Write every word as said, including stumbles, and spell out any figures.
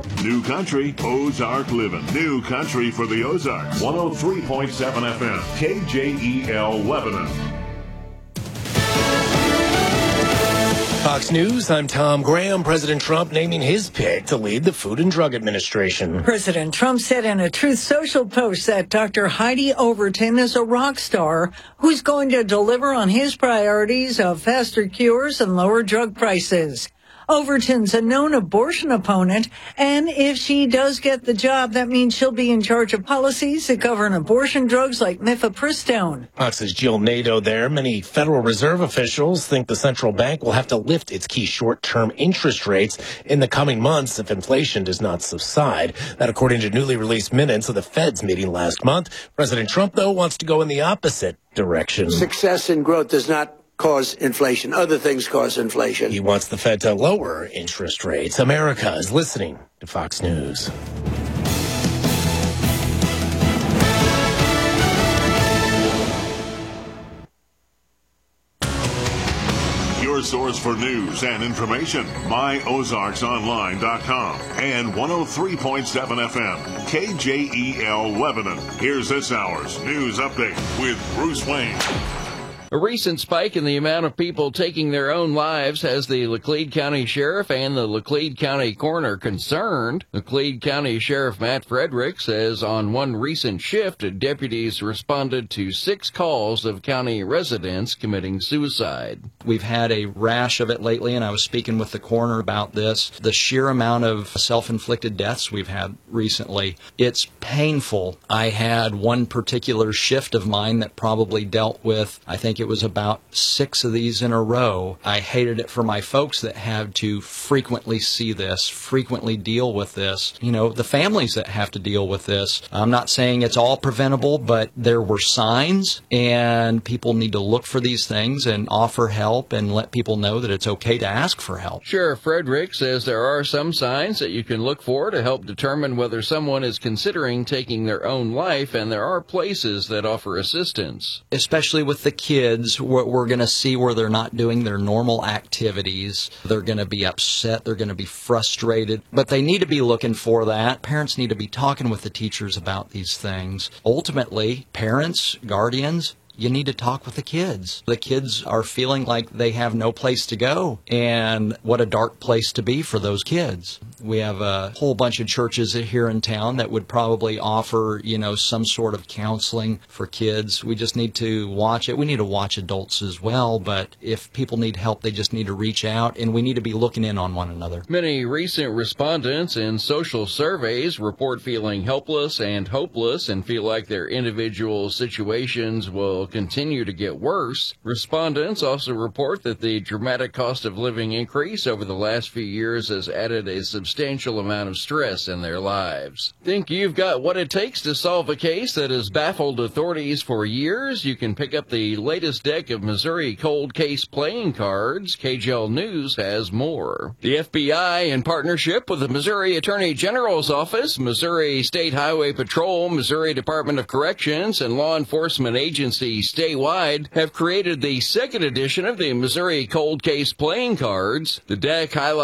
New Country, Ozark Living. New Country for the Ozarks. one oh three point seven F M, K J E L Lebanon. Fox News, I'm Tom Graham. President Trump naming his pick to lead the Food and Drug Administration. President Trump said in a Truth Social post that Doctor Heidi Overton is a rock star who's going to deliver on his priorities of faster cures and lower drug prices. Overton's a known abortion opponent, and if she does get the job, that means she'll be in charge of policies that govern abortion drugs like mifepristone. Fox's Jill Nato there. Many Federal Reserve officials think the central bank will have to lift its key short-term interest rates in the coming months if inflation does not subside. That according to newly released minutes of the Fed's meeting last month. President Trump, though, wants to go in the opposite direction. Success and growth does not cause inflation. Other things cause inflation. He wants the Fed to lower interest rates. America is listening to Fox News. Your source for news and information, my ozarks online dot com and one oh three point seven F M, K J E L Lebanon. Here's this hour's news update with Bruce Wayne. A recent spike in the amount of people taking their own lives has the Laclede County Sheriff and the Laclede County Coroner concerned. Laclede County Sheriff Matt Frederick says on one recent shift, deputies responded to six calls of county residents committing suicide. We've had a rash of it lately, and I was speaking with the coroner about this. The sheer amount of self-inflicted deaths we've had recently, it's painful. I had one particular shift of mine that probably dealt with, I think it was about six of these in a row. I hated it for my folks that had to frequently see this, frequently deal with this. You know, the families that have to deal with this. I'm not saying it's all preventable, but there were signs, and people need to look for these things and offer help and let people know that it's okay to ask for help. Sheriff Frederick says there are some signs that you can look for to help determine whether someone is considering taking their own life, and there are places that offer assistance. Especially with the kids. We're, we're going to see where they're not doing their normal activities. They're going to be upset. They're going to be frustrated. But they need to be looking for that. Parents need to be talking with the teachers about these things. Ultimately, parents, guardians, you need to talk with the kids. The kids are feeling like they have no place to go, and what a dark place to be for those kids. We have a whole bunch of churches here in town that would probably offer, you know, some sort of counseling for kids. We just need to watch it. We need to watch adults as well, but if people need help, they just need to reach out, and we need to be looking in on one another. Many recent respondents in social surveys report feeling helpless and hopeless and feel like their individual situations will continue to get worse. Respondents also report that the dramatic cost of living increase over the last few years has added a substantial amount of stress in their lives. Think you've got what it takes to solve a case that has baffled authorities for years? You can pick up the latest deck of Missouri cold case playing cards. K J L News has more. The F B I, in partnership with the Missouri Attorney General's Office, Missouri State Highway Patrol, Missouri Department of Corrections, and law enforcement agencies statewide, have created the second edition of the Missouri Cold Case Playing Cards. The deck highlights